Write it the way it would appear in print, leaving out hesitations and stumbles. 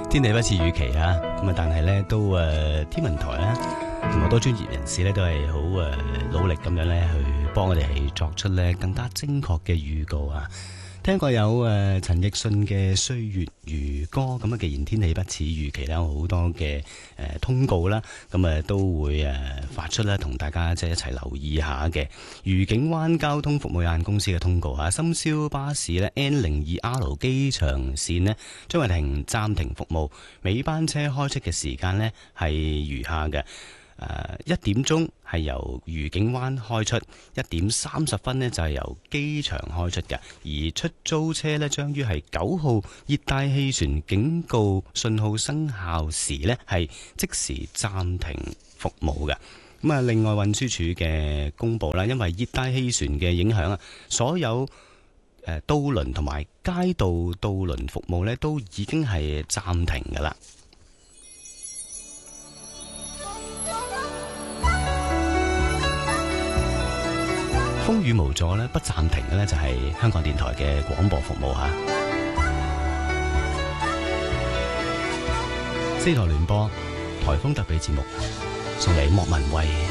天氣不似預期啊，咁啊，但係咧都天文台啦，同好多專業人士咧都係好努力咁樣咧去幫我哋係作出咧更加精確嘅預告啊。聽過有陳奕迅嘅《歲月如歌》，咁啊，既然天氣不似預期啦，好多嘅通告啦，咁啊都會發出啦，同大家即係一齊留意下嘅。愉景灣交通服務有限公司嘅通告吓，深宵巴士咧 N02R 機場線咧將會暫停服務，尾班車開出嘅時間咧係如下嘅。1點鐘係由愉景灣開出，1點30分呢就係由機場開出嘅。而出租車呢，將於係9號熱帶氣旋警告信號生效時呢係即時暫停服務嘅。咁啊，另外運輸署嘅公布啦，因為熱帶氣旋嘅影響啊，所有渡輪同埋街道渡輪服務呢都已經係暫停噶啦。風雨無阻咧，不暫停嘅咧就係香港電台嘅廣播服務吓。4台聯播颱風特備節目，送嚟莫文蔚。